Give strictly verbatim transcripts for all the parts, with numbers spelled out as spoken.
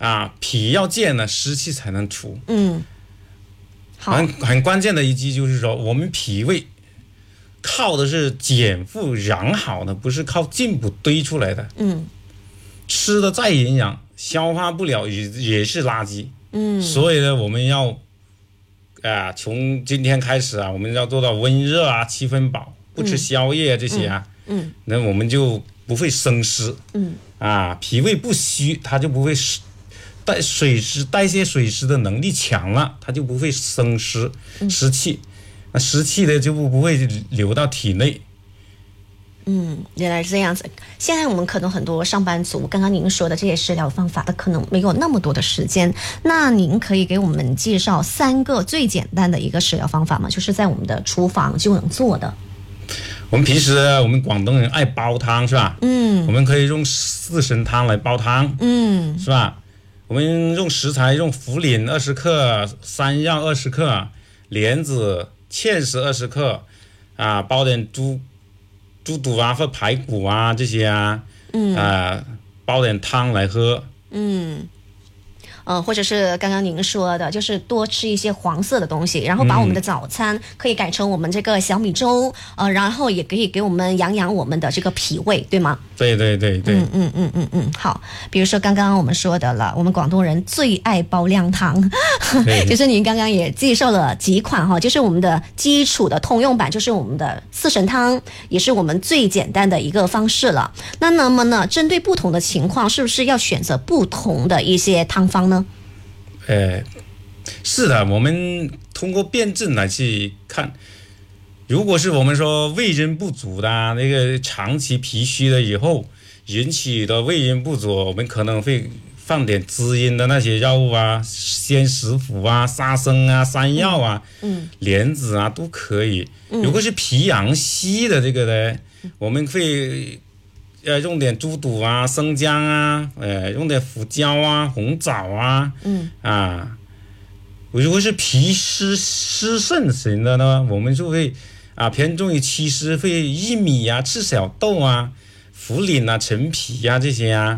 啊，脾要健呢，湿气才能除。 嗯，好， 很很关键的一句就是说，我们脾胃靠的是减负养好的，不是靠进补堆出来的。 嗯， 吃的再营养，消化不了也也是垃圾。 嗯， 所以呢，我们要啊，从今天开始啊，我们要做到温热啊，七分饱，不吃宵夜这些啊。 嗯， 那我们就不会生湿。 嗯，啊， 脾胃不虚，它就不会代水湿代谢水湿的能力强了，它就不会生湿湿气。那湿气呢就不不会流到体内。 嗯，原来是这样子。现在我们可能很多上班族，刚刚您说的这些食疗方法，他可能没有那么多的时间。那您可以给我们介绍三个最简单的一个食疗方法吗？就是在我们的厨房就能做的。 我们平时我们广东人爱煲汤是吧？ 嗯， 我们可以用四神汤来煲汤。 嗯， 是吧？我们用食材用茯苓二十克，山药二十克，莲子、芡实二十克，啊，煲点猪猪肚啊或排骨啊这些啊，嗯啊，煲点汤来喝。 嗯。呃，或者是刚刚您说的，就是多吃一些黄色的东西，然后把我们的早餐可以改成我们这个小米粥，呃，然后也可以给我们养养我们的这个脾胃，对吗？ 对对对对， 嗯嗯嗯嗯嗯，好。比如说刚刚我们说的了，我们广东人最爱煲靓汤，就是您刚刚也介绍了几款哈，就是我们的基础的通用版，就是我们的四神汤，也是我们最简单的一个方式了。那那么呢，针对不同的情况，是不是要选择不同的一些汤方呢？ 呃，是的，我们通过辩证来去看，如果是我们说胃阴不足的、啊、那个长期脾虚了以后引起的胃阴不足，我们可能会放点滋阴的那些药物啊，鲜石斛啊、沙参啊、山药啊、嗯、莲子啊都可以。如果是脾阳虚的这个呢，我们会呃，用点猪肚啊、生姜啊，呃，用点胡椒啊、红枣啊，嗯啊，如果是脾湿湿肾型的呢，我们就会啊偏重于烯湿，会薏米啊、赤小豆啊、茯苓啊、陈皮啊这些啊。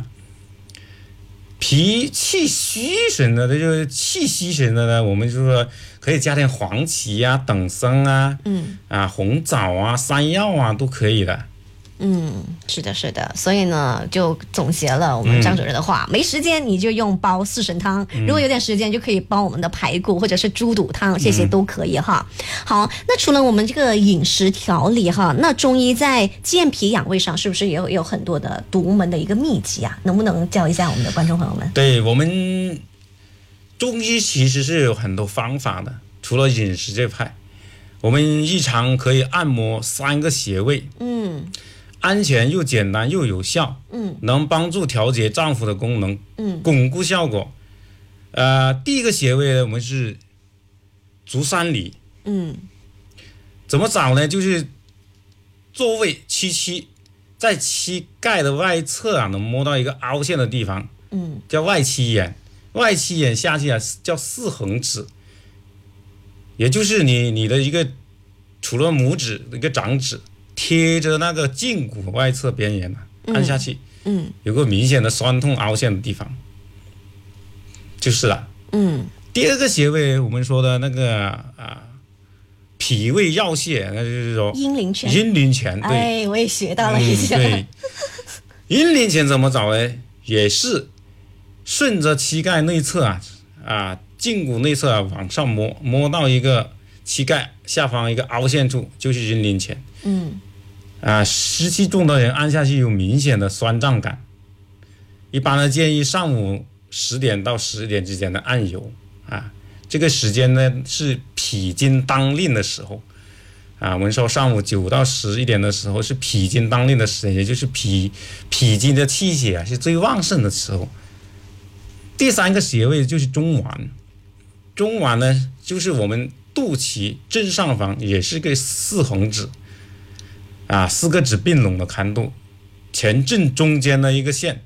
脾气虚型的，这就是气虚型的呢，我们就说可以加点黄芪啊、党参啊，嗯啊、红枣啊、山药啊都可以的。 嗯，是的，是的，所以呢，就总结了我们张主任的话，嗯、没时间你就用煲四神汤，嗯、如果有点时间就可以煲我们的排骨或者是猪肚汤，这些都可以哈。嗯、好，那除了我们这个饮食调理哈，那中医在健脾养胃上是不是也有有很多的独门的一个秘籍啊？能不能教一下我们的观众朋友们？ 对，我们中医其实是有很多方法的，除了饮食这派，我们日常可以按摩三个穴位。嗯。安全又简单又有效，嗯，能帮助调节脏腑的功能，嗯，巩固效果。呃，第一个穴位呢，我们是足三里，嗯，怎么找呢？就是座位屈膝，在膝盖的外侧啊，能摸到一个凹陷的地方，嗯，叫外膝眼，外膝眼下去啊叫四横指，也就是你你的一个除了拇指一个掌指。贴着那个胫骨外侧边缘按下去，嗯，有个明显的酸痛凹陷的地方，就是了。嗯，第二个穴位我们说的那个啊，脾胃要穴，那就是说阴陵泉。 阴陵泉，对， 哎，我也学到了一下。 嗯、对，阴陵泉怎么找呢？也是顺着膝盖内侧啊啊胫骨内侧啊往上摸，摸到一个膝盖下方一个凹陷处，就是阴陵泉。嗯。啊，湿气重的人按下去有明显的酸胀感，一般呢建议上午十点到十点之间的按揉啊，这个时间呢是脾经当令的时候啊，我们说上午九到十一点的时候是脾经当令的时间，也就是脾脾经的气血啊是最旺盛的时候。第三个穴位就是中脘，中脘呢就是我们肚脐正上方，也是个四横指。啊，四个指并拢的宽度，前正中间的一个线，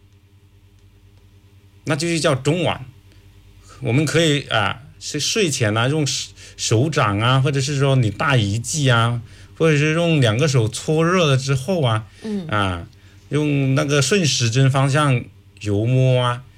那就是叫中脘。我们可以啊，是睡前啊，用手掌啊，或者是说你大鱼际啊，或者是用两个手搓热了之后啊，嗯啊，用那个顺时针方向揉摸啊，